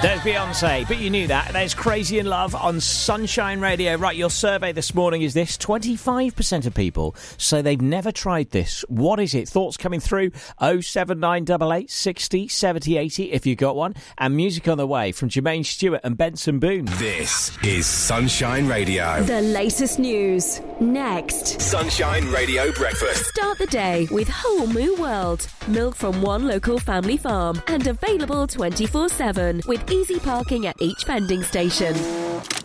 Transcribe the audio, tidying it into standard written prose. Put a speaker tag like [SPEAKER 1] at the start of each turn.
[SPEAKER 1] There's Beyonce, but you knew that. There's Crazy in Love on Sunshine Radio. Right, your survey this morning is this. 25% of people say they've never tried this. What is it? Thoughts coming through 07988 60 70 80 if you got one. And music on the way from Jermaine Stewart and Benson Boone.
[SPEAKER 2] This is Sunshine Radio.
[SPEAKER 3] The latest news. Next.
[SPEAKER 2] Sunshine Radio Breakfast.
[SPEAKER 3] Start the day with Whole Moo World. Milk from one local family farm and available 24/7 with easy parking at each vending station.